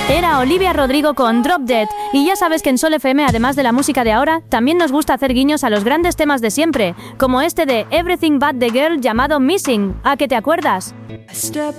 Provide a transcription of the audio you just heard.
Era Olivia Rodrigo con Drop Dead. Y ya sabes que en Sol FM, además de la música de ahora, también nos gusta hacer guiños a los grandes temas de siempre, como este de Everything But The Girl llamado Missing. ¿A que te acuerdas?